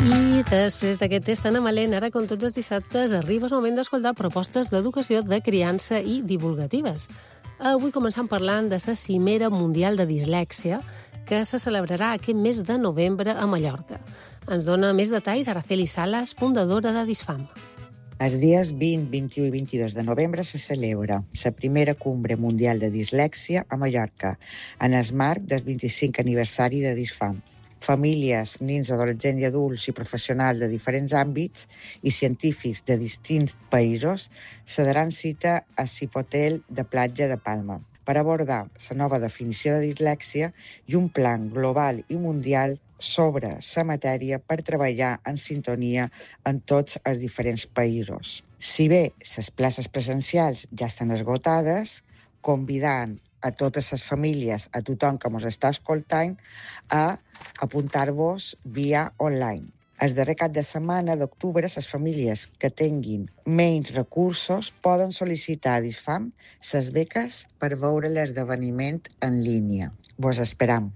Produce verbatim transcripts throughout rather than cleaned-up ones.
I després d'aquest test tan amalent, ara, com tots els dissabtes, arriba el moment d'escoltar propostes d'educació, de criança i divulgatives. Avui començam parlant de la Cimera Mundial de Dislèxia, que se celebrarà aquest mes de novembre a Mallorca. Ens dona més detalls Araceli Salas, fundadora de Disfam. Els dies vint, vint-i-u i vint-i-dos de novembre se celebra la primera Cumbre Mundial de Dislèxia a Mallorca, en el marc del vint-i-cinquè aniversari de Disfam. Famílies, nens, adolescents i adults i professionals de diferents àmbits i científics de distints països se daran cita a l'Hipotel de Platja de Palma per abordar la nova definició de dislèxia i un plan global i mundial sobre la matèria per treballar en sintonia en tots els diferents països. Si bé les places presencials ja estan esgotades, convidant a totes les famílies, a tothom que ens està escoltant, a apuntar-vos via online. El darrer cap de setmana d'octubre, les famílies que tinguin menys recursos poden sol·licitar a Disfam les beques per veure l'esdeveniment en línia. Vos esperam.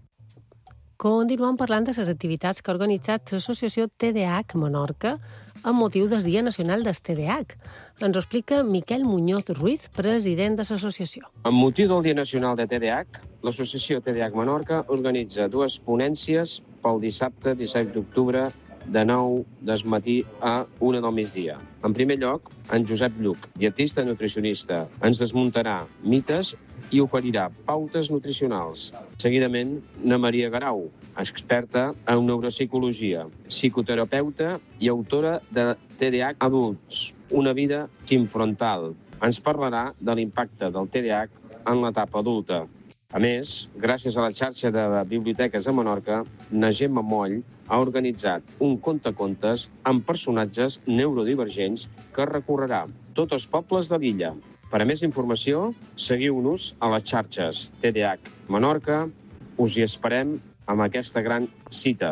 Continuem parlant de les activitats que ha organitzat l'associació T D A H Menorca amb motiu del Dia Nacional del T D A H. Ens ho explica Miquel Muñoz Ruiz, president de l'associació. Amb motiu del Dia Nacional de T D A H, l'associació T D A H Menorca organitza dues ponències pel dissabte disset d'octubre de nou del matí a una del migdia. En primer lloc, en Josep Lluc, dietista nutricionista, ens desmuntarà mites i oferirà pautes nutricionals. Seguidament, na Maria Garau, experta en neuropsicologia, psicoterapeuta i autora de T D A H Adults, una vida sin frontal. Ens parlarà de l'impacte del T D A H en l'etapa adulta. A més, gràcies a la xarxa de biblioteques a Menorca, na Gemma Moll ha organitzat un contacontes amb personatges neurodivergents que recorrerà tots els pobles de l'illa. Per a més informació, seguiu-nos a les xarxes T D A H Menorca. Us hi esperem amb aquesta gran cita.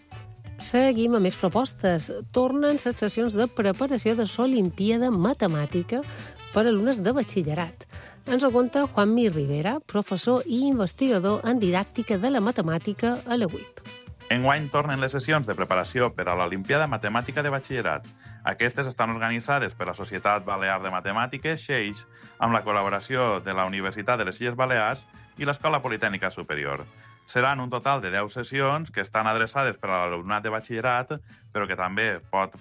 Seguim amb més propostes. Tornen les sessions de preparació de l'Olimpíada Matemàtica per a alumnes de batxillerat. Ens ho conta Juanmi Rivera, professor i investigador en didàctica de la matemàtica a la U I P. Enguany tornen les sessions de preparació per a l'Olimpíada Matemàtica de Batxillerat. Aquestes estan organitzades per la Societat Balear de Matemàtiques, Xeix, amb la col·laboració de la Universitat de les Illes Balears i l'Escola Politècnica Superior. Seran un total de deu sessions que estan adreçades per a l'alumnat de batxillerat, però que també pot